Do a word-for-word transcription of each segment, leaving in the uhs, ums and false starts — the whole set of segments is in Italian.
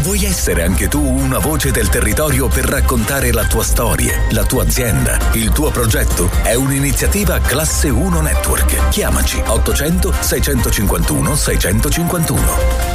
Vuoi essere anche tu una voce del territorio per raccontare la tua storia, la tua azienda, il tuo progetto? È un'iniziativa Classe uno Network. Chiamaci ottocento seicentocinquantuno seicentocinquantuno.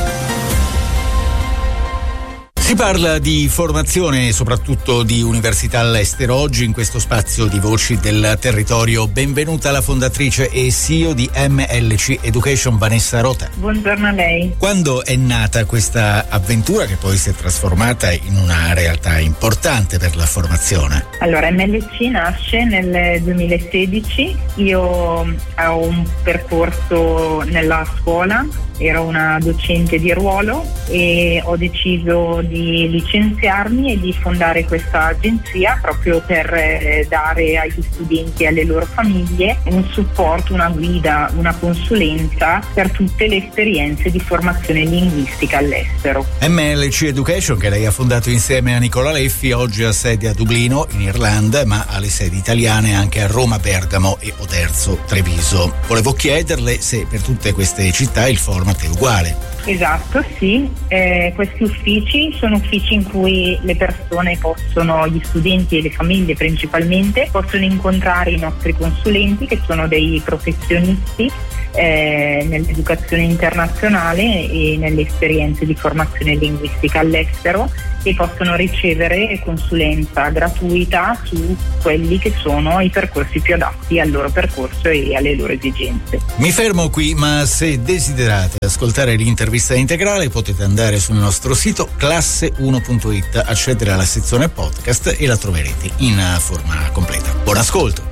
Si parla di formazione e soprattutto di università all'estero. Oggi in questo spazio di Voci del Territorio. Benvenuta la fondatrice e C E O di M L C Education, Vanessa Rota. Buongiorno a lei. Quando è nata questa avventura che poi si è trasformata in una realtà importante per la formazione? Allora, M L C nasce nel duemilasedici. Io ho un percorso nella scuola, ero una docente di ruolo e ho deciso di licenziarmi e di fondare questa agenzia proprio per eh, dare agli studenti e alle loro famiglie un supporto, una guida, una consulenza per tutte le esperienze di formazione linguistica all'estero. M L C Education, che lei ha fondato insieme a Nicola Leffi, oggi ha sede a Dublino in Irlanda, ma ha le sedi italiane anche a Roma, Bergamo e Oderzo, Treviso. Volevo chiederle se per tutte queste città il format è uguale. Esatto, sì. Eh, questi uffici sono uffici in cui le persone possono, gli studenti e le famiglie principalmente, possono incontrare i nostri consulenti, che sono dei professionisti eh, nell'educazione internazionale e nelle esperienze di formazione linguistica all'estero, e possono ricevere consulenza gratuita su quelli che sono i percorsi più adatti al loro percorso e alle loro esigenze. Mi fermo qui, ma se desiderate ascoltare l'intervista integrale potete andare sul nostro sito classe uno punto it, accedere alla sezione podcast e la troverete in forma completa. Buon ascolto!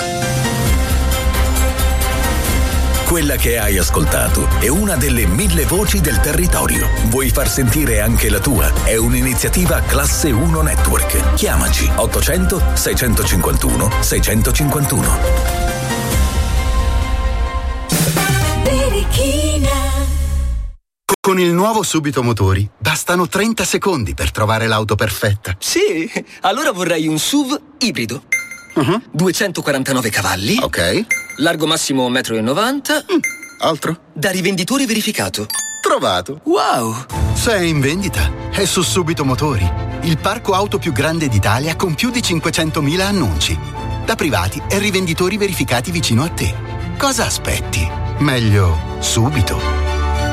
Quella che hai ascoltato è una delle mille voci del territorio. Vuoi far sentire anche la tua? È un'iniziativa Classe uno Network. Chiamaci ottocento seicentocinquantuno seicentocinquantuno. Con il nuovo Subito Motori bastano trenta secondi per trovare l'auto perfetta. Sì, allora vorrei un S U V ibrido. Uh-huh. duecentoquarantanove cavalli. Ok. Largo massimo un metro e novanta. Mm. Altro? Da rivenditore verificato. Trovato. Wow! Se è in vendita, è su Subito Motori, il parco auto più grande d'Italia con più di cinquecentomila annunci. Da privati e rivenditori verificati vicino a te. Cosa aspetti? Meglio subito.